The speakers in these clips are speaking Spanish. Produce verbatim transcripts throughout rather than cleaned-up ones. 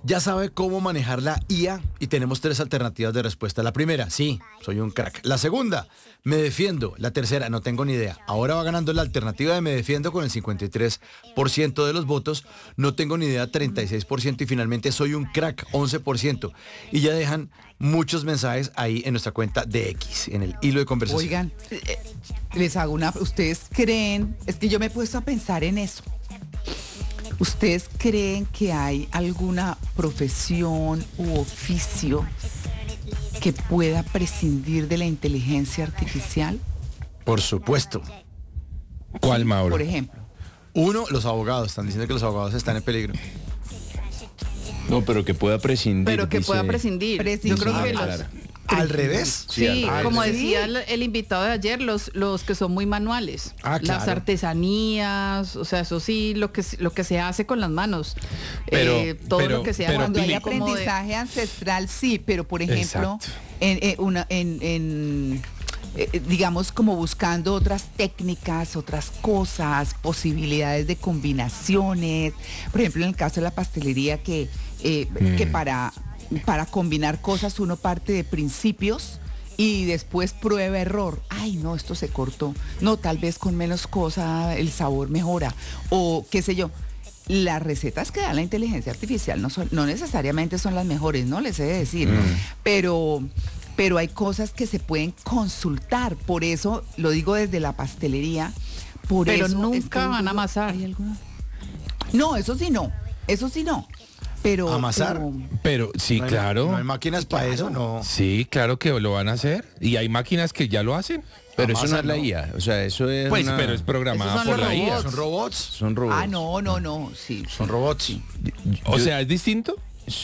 Ya sabe cómo manejar la I A y tenemos tres alternativas de respuesta. La primera, sí, soy un crack. La segunda, me defiendo. La tercera, no tengo ni idea. Ahora va ganando la alternativa de me defiendo con el cincuenta y tres por ciento de los votos. No tengo ni idea, treinta y seis por ciento. Y finalmente soy un crack, once por ciento. Y ya dejan muchos mensajes ahí en nuestra cuenta de X, en el hilo de conversación. Oigan, eh, les hago una... ¿Ustedes creen? Es que yo me he puesto a pensar en eso. ¿Ustedes creen que hay alguna profesión u oficio que pueda prescindir de la inteligencia artificial? Por supuesto. ¿Cuál, Mauro? Por ejemplo. Uno, los abogados. Están diciendo que los abogados están en peligro. No, pero que pueda prescindir. Pero que dice... pueda prescindir. prescindir. Yo creo Ah, que claro. los... ¿Al revés? Sí, Sí, al como revés. decía el, el invitado de ayer, los, los que son muy manuales. Ah, claro. Las artesanías, o sea, eso sí, lo que, lo que se hace con las manos. Pero- Eh, todo pero- lo que sea pero, Cuando hay Pili, como de- aprendizaje ancestral, sí, pero por ejemplo, Exacto. en, en una, en, en, eh, digamos, como buscando otras técnicas, otras cosas, posibilidades de combinaciones. Por ejemplo, en el caso de la pastelería, que, eh, Mm. que para, para combinar cosas uno parte de principios y después prueba error. Ay, no, esto se cortó. No, tal vez con menos cosa el sabor mejora. O qué sé yo. Las recetas que da la inteligencia artificial no son, no necesariamente son las mejores, ¿no? Les he de decir. Mm. Pero, pero hay cosas que se pueden consultar. Por eso lo digo desde la pastelería. Por Pero eso nunca es que van a digo, amasar. ¿hay alguna? No, eso sí no. Eso sí no. Pero. ¿Amasar? pero- Pero sí, No hay- claro. No hay máquinas para eso, no. Sí, claro que lo van a hacer. Y hay máquinas que ya lo hacen. Pero eso no es la no. I A. O sea, eso es. Pues, una- pero es programada Esos son por los la I A. robots. Son robots. Son robots. Ah, no, no, no. Sí. Son robots. O Yo- sea, ¿es distinto?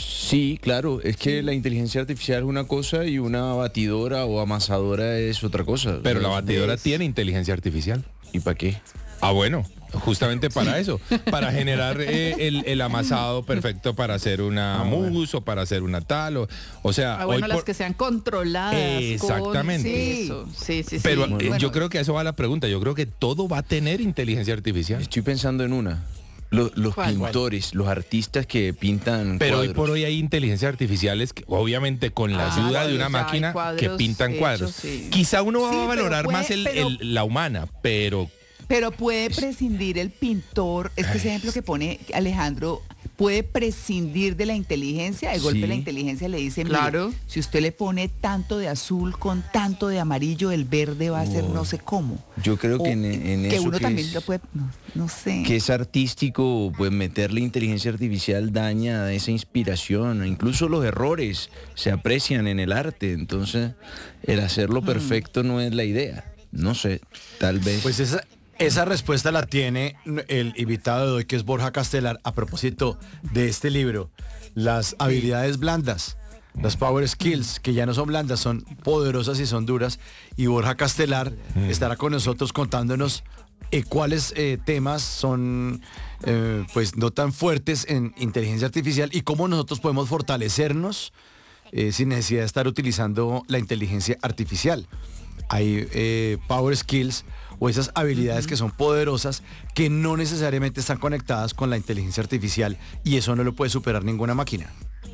Sí, claro. Es que la inteligencia artificial es una cosa y una batidora o amasadora es otra cosa. Pero la O sea, batidora tiene inteligencia artificial. ¿Y para qué? Ah, bueno, justamente para eso, para generar eh, el, el amasado perfecto para hacer una mousse o para hacer una tal, o, o sea, Ah, bueno, hoy las por- que sean controladas. Exactamente. Con eso. Sí, sí, sí. pero sí. eh, Bueno. yo creo que a eso va la pregunta, yo creo que todo va a tener inteligencia artificial. Estoy pensando en una. Lo- los ¿Cuál? pintores, los artistas que pintan Pero hoy cuadros. por hoy hay inteligencias artificiales que obviamente con la Ah, ayuda de sí, una o sea, hay máquina que cuadros pintan hechos, cuadros. sí. Quizá uno va Sí, a pero valorar puede- más el- pero- el- la humana, pero Pero puede prescindir el pintor, es que ese ejemplo que pone Alejandro, puede prescindir de la inteligencia, de golpe Sí. la inteligencia le dice, mire, Claro. si usted le pone tanto de azul con tanto de amarillo, el verde va a ser Wow. no sé cómo. Yo creo que O en, en que eso uno que también es, lo puede, no, no sé. que es artístico, pues meterle inteligencia artificial daña esa inspiración. Incluso los errores se aprecian en el arte. Entonces, el hacerlo perfecto no es la idea. No sé, tal vez. Pues esa, esa respuesta la tiene el invitado de hoy, que es Borja Castelar, a propósito de este libro, las habilidades blandas, las power skills, que ya no son blandas, son poderosas y son duras. Y Borja Castelar estará con nosotros contándonos eh, cuáles eh, temas son eh, pues no tan fuertes en inteligencia artificial y cómo nosotros podemos fortalecernos eh, sin necesidad de estar utilizando la inteligencia artificial. Hay eh, power skills o esas habilidades que son poderosas que no necesariamente están conectadas con la inteligencia artificial y eso no lo puede superar ninguna máquina.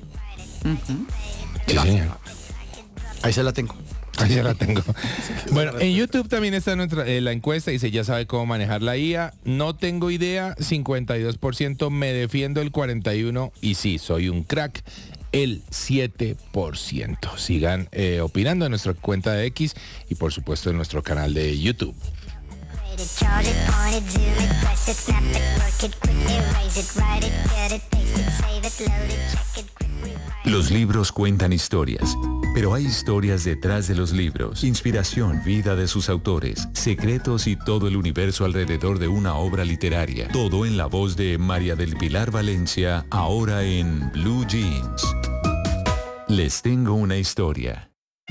sí, señor. Ahí se la tengo. Ahí ya la tengo. Bueno, en YouTube también está nuestra, eh, la encuesta, dice, ya sabe cómo manejar la I A. No tengo idea, cincuenta y dos por ciento, me defiendo el cuarenta y uno por ciento y sí, soy un crack, el siete por ciento. Sigan eh, opinando en nuestra cuenta de X y por supuesto en nuestro canal de YouTube. Chart it, point it, zoom it, press it, snap it, work it, quick erase it, write it, get it, paste it, save it, load it, check it, quick rewrite it. Los libros cuentan historias, pero hay historias detrás de los libros, inspiración, vida de sus autores, secretos y todo el universo alrededor de una obra literaria. Todo en la voz de María del Pilar Valencia, ahora en Blue Jeans. Les tengo una historia.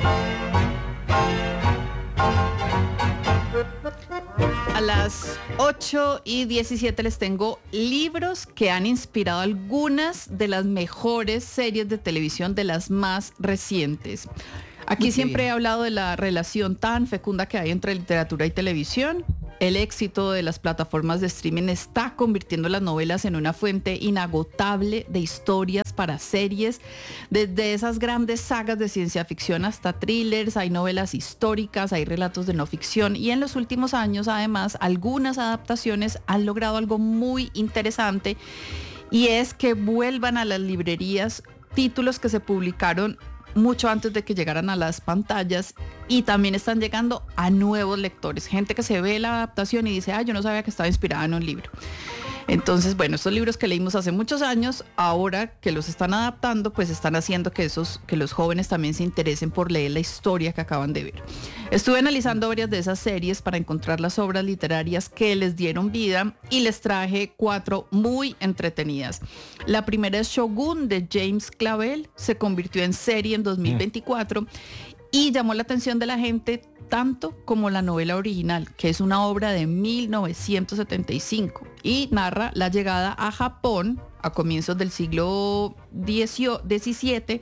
A las ocho y diecisiete les tengo libros que han inspirado algunas de las mejores series de televisión, de las más recientes. Aquí Muy siempre bien. he hablado de la relación tan fecunda que hay entre literatura y televisión. El éxito de las plataformas de streaming está convirtiendo las novelas en una fuente inagotable de historias para series, desde esas grandes sagas de ciencia ficción hasta thrillers, hay novelas históricas, hay relatos de no ficción y en los últimos años además algunas adaptaciones han logrado algo muy interesante y es que vuelvan a las librerías títulos que se publicaron mucho antes de que llegaran a las pantallas y también están llegando a nuevos lectores, gente que se ve la adaptación y dice, ah, yo no sabía que estaba inspirada en un libro. Entonces, bueno, estos libros que leímos hace muchos años, ahora que los están adaptando, pues están haciendo que esos, que los jóvenes también se interesen por leer la historia que acaban de ver. Estuve analizando varias de esas series para encontrar las obras literarias que les dieron vida y les traje cuatro muy entretenidas. La primera es Shogun de James Clavell, se convirtió en serie en dos mil veinticuatro y llamó la atención de la gente tanto como la novela original, que es una obra de mil novecientos setenta y cinco y narra la llegada a Japón a comienzos del siglo diecisiete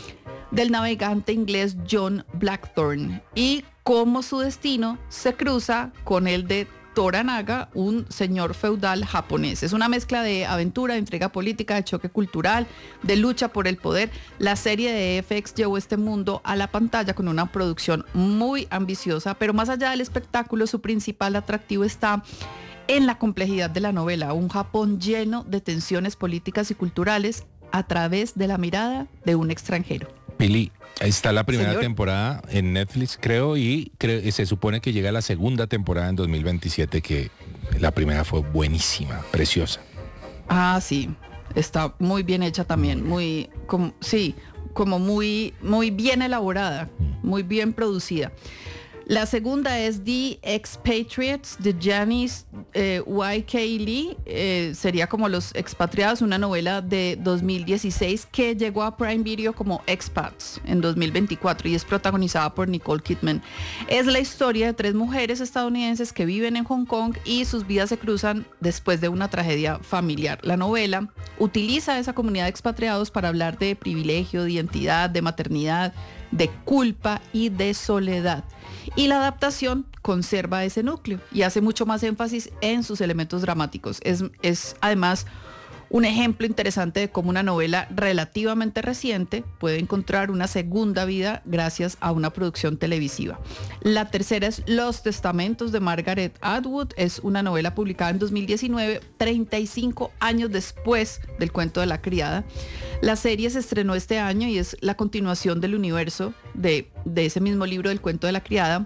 del navegante inglés John Blackthorne y cómo su destino se cruza con el de Toranaga, un señor feudal japonés. Es una mezcla de aventura, de intriga política, de choque cultural, de lucha por el poder. La serie de F X llevó este mundo a la pantalla con una producción muy ambiciosa, pero más allá del espectáculo, su principal atractivo está en la complejidad de la novela. Un Japón lleno de tensiones políticas y culturales a través de la mirada de un extranjero. Pili, está la primera Señor. temporada en Netflix, creo, y creo, se supone que llega la segunda temporada en dos mil veintisiete, que la primera fue buenísima, preciosa. Ah, sí, está muy bien hecha también, muy, como, sí, como muy, muy bien elaborada, muy bien producida. La segunda es The Expatriates de Janice eh, Y K. Lee, eh, sería como Los Expatriados, una novela de dos mil dieciséis que llegó a Prime Video como Expats en dos mil veinticuatro y es protagonizada por Nicole Kidman. Es la historia de tres mujeres estadounidenses que viven en Hong Kong y sus vidas se cruzan después de una tragedia familiar. La novela utiliza a esa comunidad de expatriados para hablar de privilegio, de identidad, de maternidad, de culpa y de soledad. Y la adaptación conserva ese núcleo y hace mucho más énfasis en sus elementos dramáticos. Es, es además un ejemplo interesante de cómo una novela relativamente reciente puede encontrar una segunda vida gracias a una producción televisiva. La tercera es Los Testamentos de Margaret Atwood. Es una novela publicada en dos mil diecinueve, treinta y cinco años después del cuento de la criada. La serie se estrenó este año y es la continuación del universo de, de ese mismo libro del cuento de la criada.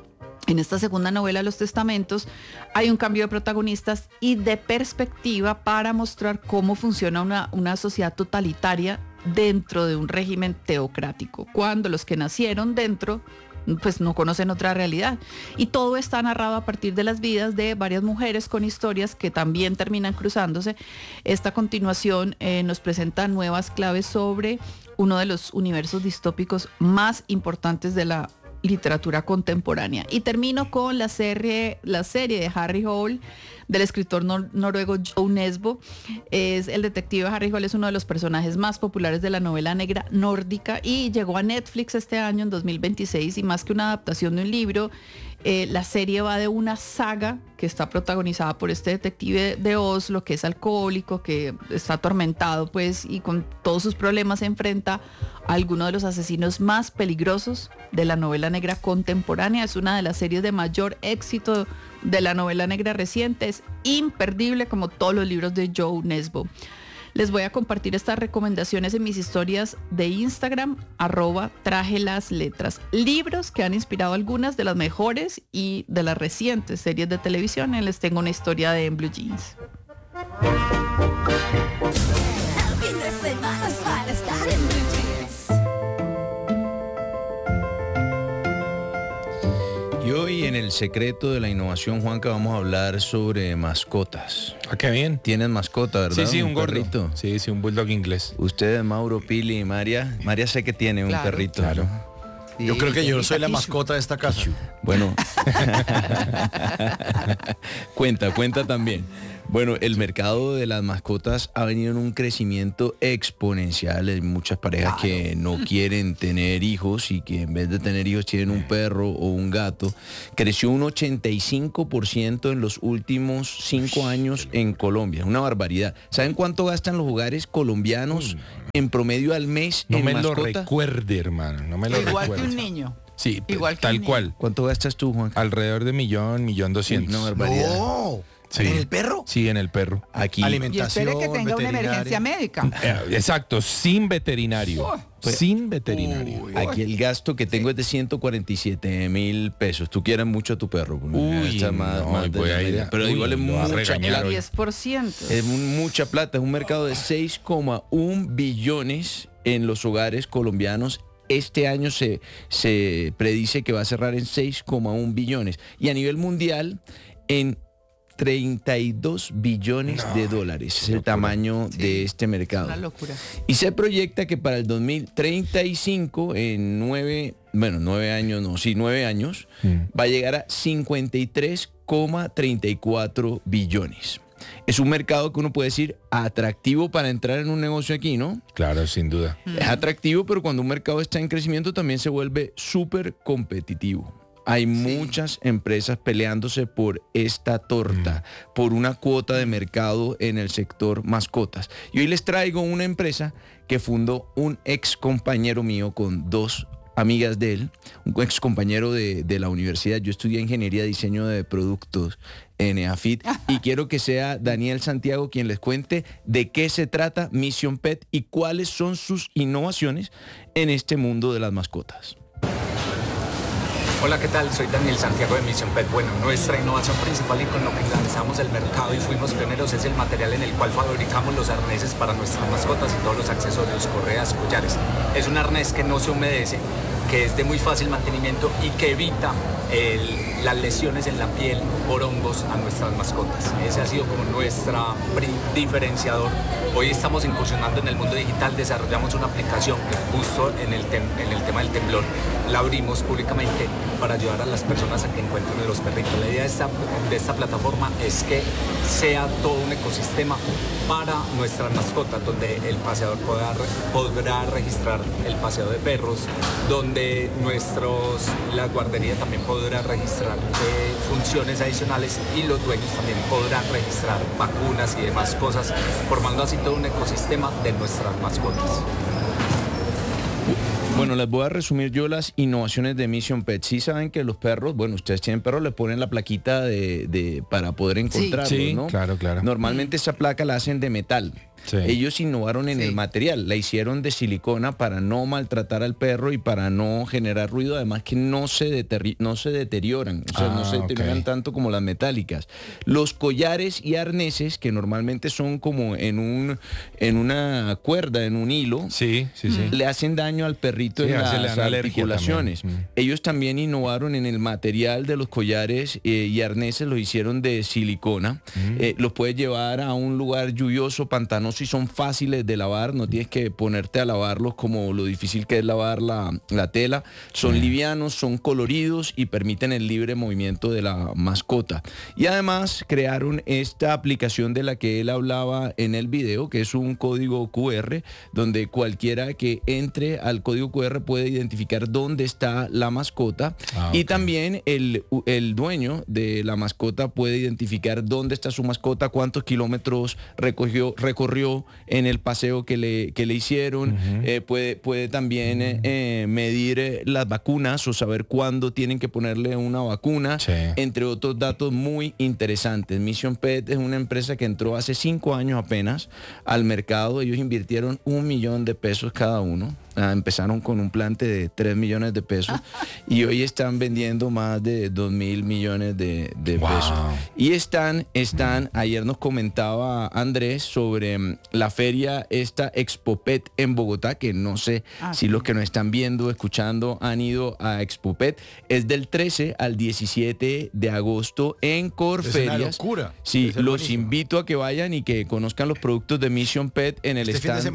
En esta segunda novela, Los Testamentos, hay un cambio de protagonistas y de perspectiva para mostrar cómo funciona una, una sociedad totalitaria dentro de un régimen teocrático, cuando los que nacieron dentro pues no conocen otra realidad. Y todo está narrado a partir de las vidas de varias mujeres con historias que también terminan cruzándose. Esta continuación eh, nos presenta nuevas claves sobre uno de los universos distópicos más importantes de la literatura contemporánea. Y termino con la serie, la serie de Harry Hole, del escritor nor noruego Joe Nesbo. Es el detective Harry Hole, es uno de los personajes más populares de la novela negra nórdica y llegó a Netflix este año, en dos mil veintiséis, y más que una adaptación de un libro, eh, la serie va de una saga que está protagonizada por este detective de Oslo, que es alcohólico, que está atormentado, pues, y con todos sus problemas se enfrenta a alguno de los asesinos más peligrosos de la novela negra contemporánea. Es una de las series de mayor éxito de la novela negra reciente. Es imperdible, como todos los libros de Joe Nesbo. Les voy a compartir estas recomendaciones en mis historias de Instagram, arroba traje las letras. Libros que han inspirado algunas de las mejores y de las recientes series de televisión. Les tengo una historia de En Blue Jeans. Y hoy en El Secreto de la Innovación, Juanca, vamos a hablar sobre mascotas. Ah, qué bien. Tienen mascota, ¿verdad? Sí, sí, un, un gordo. Perrito. Sí, sí, un bulldog inglés. Ustedes, Mauro, Pili y María. María sé que tiene Claro. un perrito. Claro. Sí, Yo creo que yo soy la Pichu. mascota de esta casa. Bueno. cuenta, cuenta también. Bueno, el mercado de las mascotas ha venido en un crecimiento exponencial. Hay muchas parejas claro. que no quieren tener hijos y que en vez de tener hijos tienen un perro o un gato. Creció un ochenta y cinco por ciento en los últimos cinco años en Colombia. Una barbaridad. ¿Saben cuánto gastan los hogares colombianos en promedio al mes no en me mascota? lo recuerde, hermano. No me lo Igual recuerde. que un niño. Sí, Igual que tal un cual. ¿Cuánto gastas tú, Juan? Alrededor de millón, millón doscientos. Una barbaridad. No. Sí. ¿En el perro? Sí, en el perro. Aquí. Y Alimentación, espere que tenga una emergencia médica. Eh, exacto, sin veterinario. Uy. Sin veterinario. Uy. Aquí el gasto que tengo es de ciento cuarenta y siete mil pesos. Tú quieres mucho a tu perro. Uy, Está más, no, más de voy la a ir media. a- Pero uy, igual es lo va a mucha regañar plata. El hoy. diez por ciento. Es un- mucha plata. Es un mercado de seis coma uno billones en los hogares colombianos. Este año se, se predice que va a cerrar en seis coma uno billones. Y a nivel mundial, en treinta y dos billones de dólares. Es el tamaño de este mercado. Una locura. Y se proyecta que para el dos mil treinta y cinco, en nueve, bueno, nueve años, no, sí, nueve años, Mm. va a llegar a cincuenta y tres coma treinta y cuatro billones. Es un mercado que uno puede decir atractivo para entrar en un negocio aquí, ¿no? Claro, sin duda. Es atractivo, pero cuando un mercado está en crecimiento también se vuelve súper competitivo. Hay muchas empresas peleándose por esta torta, por una cuota de mercado en el sector mascotas. Y hoy les traigo una empresa que fundó un ex compañero mío con dos amigas de él, un ex compañero de, de la universidad. Yo estudié ingeniería de diseño de productos en E A F I T y quiero que sea Daniel Santiago quien les cuente de qué se trata Mission Pet y cuáles son sus innovaciones en este mundo de las mascotas. Hola, ¿qué tal? Soy Daniel Santiago de Mission Pet. Bueno, nuestra innovación principal y con lo que lanzamos el mercado y fuimos pioneros es el material en el cual fabricamos los arneses para nuestras mascotas y todos los accesorios, correas, collares. Es un arnés que no se humedece, que es de muy fácil mantenimiento y que evita el- las lesiones en la piel por hongos a nuestras mascotas. Ese ha sido como nuestra pri- diferenciador. Hoy estamos incursionando en el mundo digital, desarrollamos una aplicación que justo en el, tem- en el tema del temblor la abrimos públicamente para ayudar a las personas a que encuentren los perritos. La idea de esta, de esta plataforma es que sea todo un ecosistema para nuestras mascotas, donde el paseador podrá, podrá registrar el paseo de perros, donde nuestros, la guardería también podrá registrar eh, funciones adicionales y los dueños también podrán registrar vacunas y demás cosas, formando así todo un ecosistema de nuestras mascotas. Bueno, les voy a resumir yo las innovaciones de Mission Pet. Sí saben que los perros, bueno, ustedes tienen perros, le ponen la plaquita de, de para poder encontrarlos, Sí, ¿no? claro, claro. Normalmente esa placa la hacen de metal. Sí. Ellos innovaron en Sí. el material, la hicieron de silicona para no maltratar al perro y para no generar ruido, además que no se, deterri- no se deterioran, o sea, Ah, no se deterioran ok. tanto como las metálicas. Los collares y arneses, que normalmente son como en, un, en una cuerda, en un hilo, Sí, sí, sí. le hacen daño al perrito Sí, en a veces le las dan alergia articulaciones. también. Mm. Ellos también innovaron en el material de los collares eh, y arneses, los hicieron de silicona. Mm. Eh, los puedes llevar a un lugar lluvioso, pantanoso y son fáciles de lavar. No tienes que ponerte a lavarlos como lo difícil que es lavar la, la tela. Son livianos, son coloridos y permiten el libre movimiento de la mascota. Y además crearon esta aplicación de la que él hablaba en el video, que es un código Q R, donde cualquiera que entre al código Q R puede identificar dónde está la mascota. Ah, Y ok. también el, el dueño de la mascota puede identificar dónde está su mascota, cuántos kilómetros recogió, recorrió en el paseo que le, que le hicieron. Eh, puede, puede también eh, eh, medir eh, las vacunas o saber cuándo tienen que ponerle una vacuna, Sí. entre otros datos muy interesantes. Mission Pet es una empresa que entró hace cinco años apenas al mercado. Ellos invirtieron un millón de pesos cada uno. Ah, empezaron con un plante de tres millones de pesos y hoy están vendiendo más de dos mil millones de, de Wow. pesos. Y están, están, ayer nos comentaba Andrés sobre mm, la feria esta Expopet en Bogotá, que no sé Ah, si los que nos están viendo, escuchando, han ido a Expopet. Es del trece al diecisiete de agosto en Corferias. Es una locura. Sí, Debe ser los buenísimo. invito a que vayan y que conozcan los productos de Mission Pet en el Este fin de stand. semana.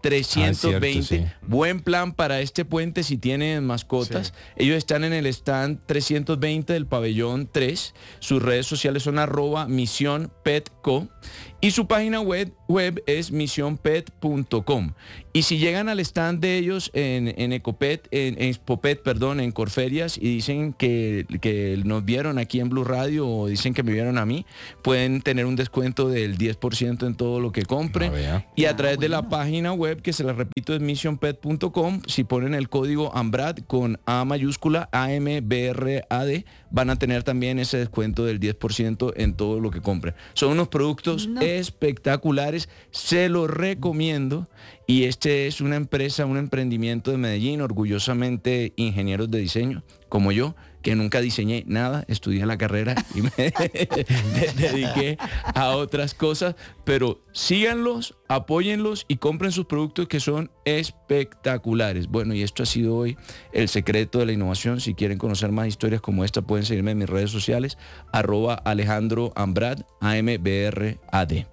trescientos veinte. Ah, cierto, sí. Buen plan para este puente si tienen mascotas. Sí. Ellos están en el stand trescientos veinte del pabellón tres. Sus redes sociales son arroba Misión Pet Co. Y su página web, web es misión pet punto com. Y si llegan al stand de ellos en, en Ecopet, en, en Expopet, perdón, en Corferias, y dicen que, que nos vieron aquí en Blue Radio o dicen que me vieron a mí, pueden tener un descuento del diez por ciento en todo lo que compren. Ah, vea. Y a Ah, través de la bueno. página web, que se la repito, es misión pet punto com, si ponen el código AMBRAD con A mayúscula, A M B R A D, van a tener también ese descuento del diez por ciento en todo lo que compren. Son unos productos No. espectaculares, se los recomiendo. Y este es una empresa, un emprendimiento de Medellín, orgullosamente ingenieros de diseño, como yo, que nunca diseñé nada, estudié la carrera y me dediqué a otras cosas, pero síganlos, apóyenlos y compren sus productos que son espectaculares. Bueno, y esto ha sido hoy el secreto de la innovación. Si quieren conocer más historias como esta, pueden seguirme en mis redes sociales, arroba Alejandro Ambrad, A M B R A D.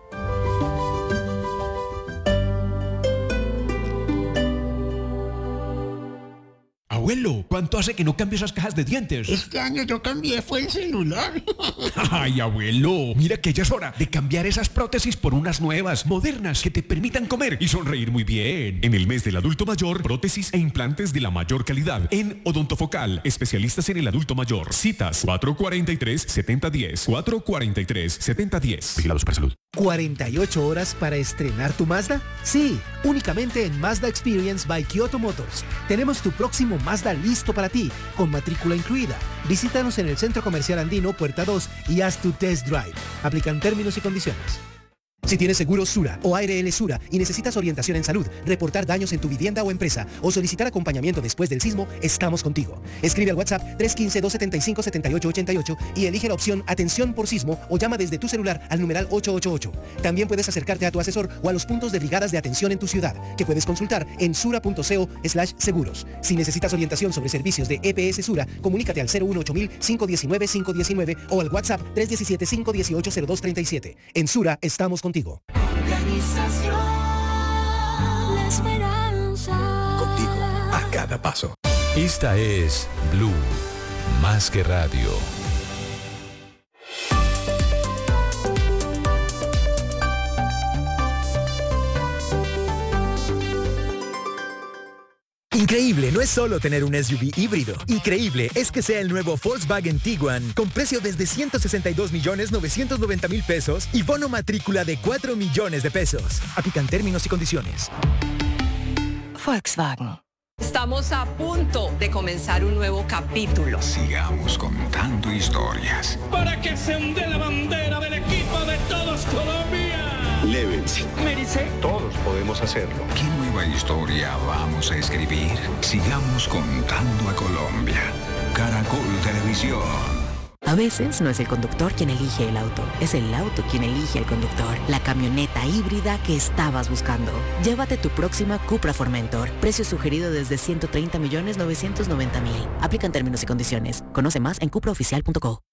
Abuelo, ¿cuánto hace que no cambia esas cajas de dientes? Este año yo cambié, fue el celular. Ay, abuelo, mira que ya es hora de cambiar esas prótesis por unas nuevas, modernas, que te permitan comer y sonreír muy bien. En el mes del adulto mayor, prótesis e implantes de la mayor calidad. En Odontofocal, especialistas en el adulto mayor. Citas cuatro cuatro tres, siete cero uno cero, cuatro cuatro tres, siete cero uno cero. Vigilados para salud. ¿cuarenta y ocho horas para estrenar tu Mazda? Sí, únicamente en Mazda Experience by Kyoto Motors. Tenemos tu próximo Mazda listo para ti, con matrícula incluida. Visítanos en el Centro Comercial Andino, Puerta dos, y haz tu test drive. Aplican términos y condiciones. Si tienes seguro Sura o A R L Sura y necesitas orientación en salud, reportar daños en tu vivienda o empresa o solicitar acompañamiento después del sismo, estamos contigo. Escribe al WhatsApp tres uno cinco, dos siete cinco, siete ocho ocho ocho y elige la opción Atención por Sismo o llama desde tu celular al numeral ocho ocho ocho. También puedes acercarte a tu asesor o a los puntos de brigadas de atención en tu ciudad, que puedes consultar en sura.co slash seguros. Si necesitas orientación sobre servicios de E P S Sura, comunícate al cero uno ocho mil, cinco uno nueve, cinco uno nueve o al WhatsApp tres uno siete, cinco uno ocho, cero dos tres siete. En Sura estamos contigo. Organización La Esperanza. Contigo, a cada paso. Esta es Blue, más que radio. Increíble no es solo tener un S U V híbrido. Increíble es que sea el nuevo Volkswagen Tiguan con precio desde ciento sesenta y dos millones novecientos noventa mil pesos y bono matrícula de cuatro millones de pesos. Aplican términos y condiciones. Volkswagen. Estamos a punto de comenzar un nuevo capítulo. Sigamos contando historias. Para que se hunde la bandera del equipo de todos Colombia. Lévense. Mérice. Todos podemos hacerlo. ¿Qué nueva historia vamos a escribir? Sigamos contando a Colombia. Caracol Televisión. A veces no es el conductor quien elige el auto, es el auto quien elige el conductor. La camioneta híbrida que estabas buscando. Llévate tu próxima Cupra Formentor. Precio sugerido desde ciento treinta millones novecientos noventa mil. Aplican términos y condiciones. Conoce más en cupra oficial punto co.